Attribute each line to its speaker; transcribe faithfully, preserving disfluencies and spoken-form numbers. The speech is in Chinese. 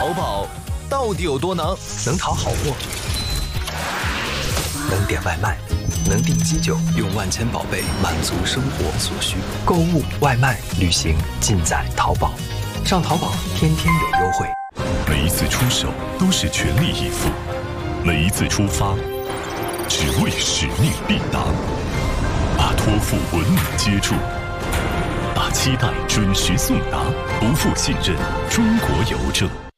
Speaker 1: 淘宝到底有多能？
Speaker 2: 能淘好货，能点外卖，能订机酒，用万千宝贝满足生活所需。购物、外卖、旅行，尽在淘宝。上淘宝，天天有优惠。
Speaker 3: 每一次出手都是全力以赴，每一次出发只为使命必达。把托付稳稳接住，把期待准时送达，不负信任，中国邮政。